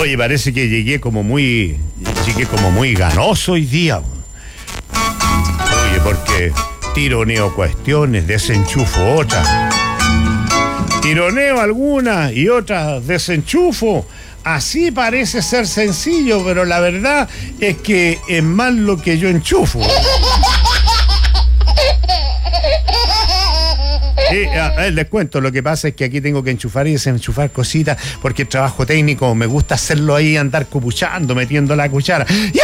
Oye, parece que llegué como muy ganoso hoy día. Oye, porque tironeo cuestiones, desenchufo otras. Tironeo algunas y otras desenchufo. Así parece ser sencillo, pero la verdad es que es más lo que yo enchufo. Les cuento, lo que pasa es que aquí tengo que enchufar y desenchufar cositas porque el trabajo técnico me gusta hacerlo ahí, andar cupuchando, metiendo la cuchara.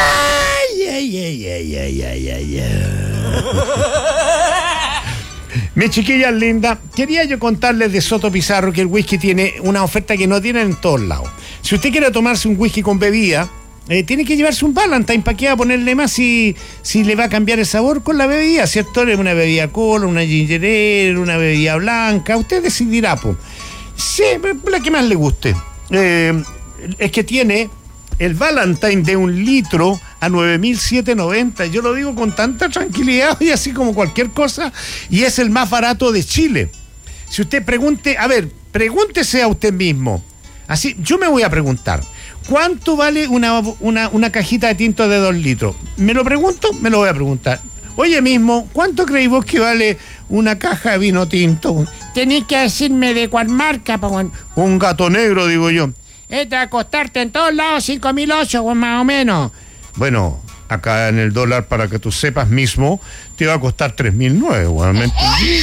Mis chiquillas lindas, quería yo contarles de Soto Pizarro que el whisky tiene una oferta que no tienen en todos lados. Si usted quiere tomarse un whisky con bebida, tiene que llevarse un Valentine. ¿Para qué va a ponerle más si le va a cambiar el sabor con la bebida? ¿Cierto? Una bebida cola, una ginger ale, una bebida blanca. Usted decidirá, pues. Sí, la que más le guste. Es que tiene el Valentine de 1 litro a 9.790. Yo lo digo con tanta tranquilidad y así como cualquier cosa. Y es el más barato de Chile. Si usted pregúntese a usted mismo. Así, yo me voy a preguntar. ¿Cuánto vale una cajita de tinto de 2 litros? ¿Me lo pregunto? Me lo voy a preguntar. Oye mismo, ¿cuánto creéis vos que vale una caja de vino tinto? Tenéis que decirme de cuál marca, pues. Un Gato Negro, digo yo. Te va a costarte en todos lados 5.008, más o menos. Bueno, acá en el dólar, para que tú sepas mismo, te va a costar 3.009, weón. ¿Me entendí?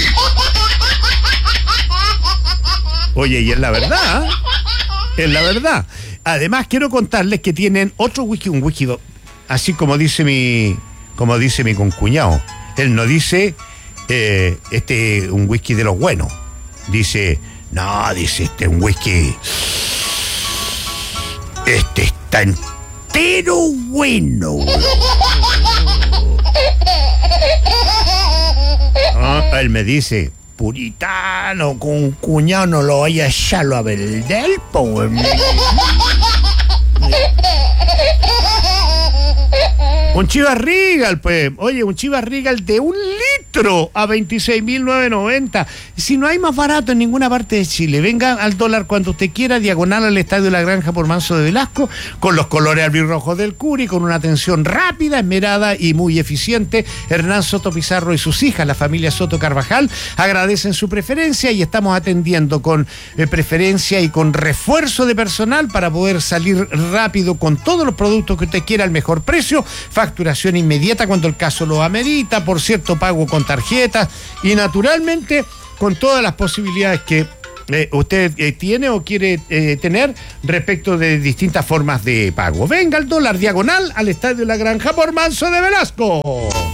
Oye, y es la verdad, es la verdad. Además, quiero contarles que tienen otro whisky, un whisky, así como dice mi concuñado. Él no dice, un whisky de los buenos. Dice, este es un whisky. Este está entero bueno. Él me dice, puritano, con un cuñado no lo vaya a echarlo a vender, pues. Un Chivas Regal, pues. Oye, un Chivas Regal de 1 litro a 26.990. Si no hay más barato en ninguna parte de Chile, venga al dólar cuando usted quiera, diagonal al Estadio La Granja por Manso de Velasco, con los colores albirrojos del Curi, con una atención rápida, esmerada y muy eficiente. Hernán Soto Pizarro y sus hijas, la familia Soto Carvajal, agradecen su preferencia y estamos atendiendo con preferencia y con refuerzo de personal para poder salir rápido con todos los productos que usted quiera al mejor precio. Facturación inmediata cuando el caso lo amerita, por cierto, pago con tarjetas y naturalmente con todas las posibilidades que usted tiene o quiere tener respecto de distintas formas de pago. Venga al dólar, diagonal al Estadio La Granja por Manso de Velasco.